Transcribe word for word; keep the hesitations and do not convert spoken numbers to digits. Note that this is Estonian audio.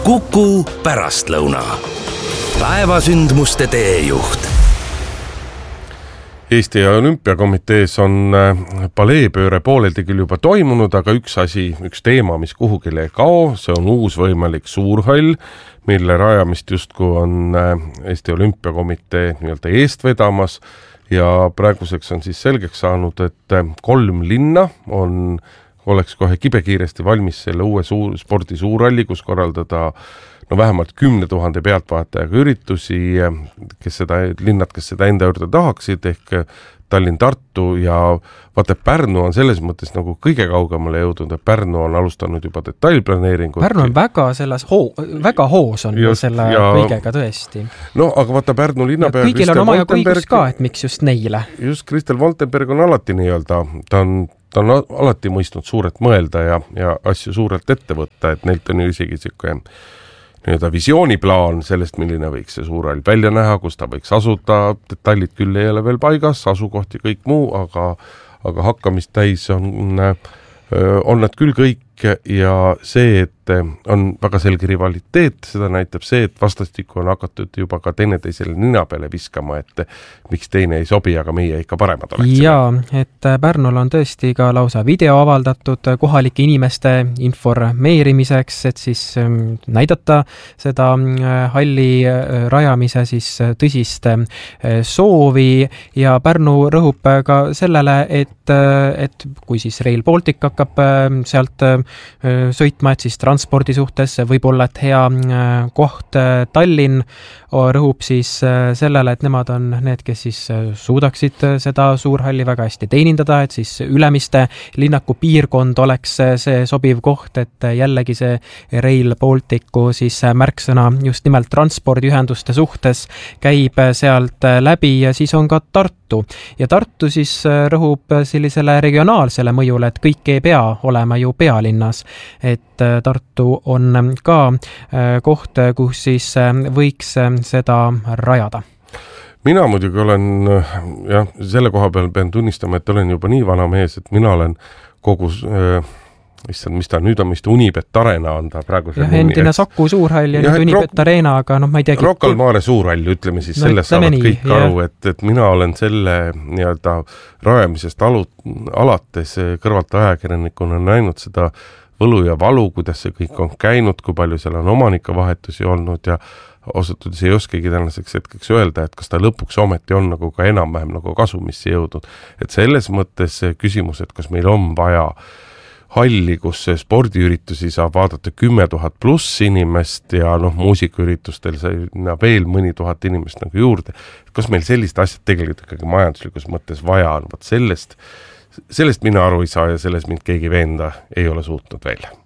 Kuku pärastlõuna. Päevasündmuste teejuht. Eesti Olümpiakomitees on paleepööre pooleldi küll juba toimunud, aga üks asi, üks teema, mis kuhugile ei kao, see on uus võimalik suurhall, mille rajamist justkui on Eesti Olümpiakomitee nii-öelda eest vedamas ja praeguseks on siis selgeks saanud, et kolm linna on, oleks kohe kibekiiresti valmis selle uue suur, spordi suurhalli, kus korraldada no vähemalt kümne tuhande pealtvaatajaga üritusi, kes seda, linnad, kes seda enda juurde tahaksid, ehk Tallinn, Tartu ja vaata, Pärnu on selles mõttes nagu kõige kaugemale jõudnud, et Pärnu on alustanud juba detailplaneeringut. Pärnu on väga selles hoo, väga hoos on just, selle ja, kõigega tõesti. No, aga vaata Pärnu linnapea kõigil on oma jagu õigus ka, et miks just neile. Just Kristel Woltenberg on alati nii-öelda, ta on ta on alati mõistnud suurelt mõelda ja, ja asju suurelt ette võtta, et neilt on ju isegi siuke nii-öelda visiooniplaan sellest, milline võiks see suurhall välja näha, kus ta võiks asuda, detailid küll ei ole veel paigas, asukoht ja kõik muu, aga, aga hakkamist täis on, on nad küll kõik ja see, et on väga selge rivaliteet, seda näitab see, et vastastikku on hakatud juba ka teineteisele nina peale viskama, et miks teine ei sobi, aga meie ikka paremad oleksime. Jaa, et Pärnul on tõesti ka lausa video avaldatud kohalike inimeste informeerimiseks, et siis näidata seda halli rajamise siis tõsist soovi ja Pärnu rõhub ka sellele, et, et kui siis Rail Baltic hakkab sealt sõitma, et siis transpordi suhtes võib olla, et hea koht Tallinn rõhub siis sellele, et nemad on need, kes siis suudaksid seda suurhalli väga hästi teenindada, et siis Ülemiste linnaku piirkond oleks see sobiv koht, et jällegi see Rail Balticu siis märksõna just nimelt transpordiühenduste suhtes käib sealt läbi ja siis on ka Tartu. Ja Tartu siis rõhub sellisele regionaalsele mõjule, et kõik ei pea olema ju pealinnas, et Tartu on ka koht, kus siis võiks seda rajada. Mina muidugi olen, jah, selle koha peal pean tunnistama, et olen juba nii vana mees, et mina olen kogu, issand, mis ta nüüd on, mis ta Unibet Arena on ta praegu. Jah, endine Saku suurhall ja, ja nüüd Unibet Rock, Arena, aga noh, ma ei teagi. Rocca al Mare suurhall, ütleme siis, no, sellest saavad nii, kõik aru, et, et mina olen selle nii-öelda rajamisest alu, alates kõrvalt ajakirjanikuna näinud seda võlu ja valu, kuidas see kõik on käinud, kui palju seal on omanikevahetusi olnud ja osutudes ei oskagi tänaseks hetkeks öelda, et kas ta lõpuks ometi on nagu ka enam-vähem nagu kasumisse jõudnud. Et selles mõttes küsimus, et kas meil on vaja halli, kus spordiüritusi saab vaadata kümme tuhat pluss inimest ja noh, muusikaüritustel sai veel mõni tuhat inimest nagu juurde. Kas meil sellist asjad tegelikult ikkagi majanduslikus mõttes vaja on? Võt sellest, sellest mina aru ei saa ja sellest mind keegi veenda ei ole suutnud välja.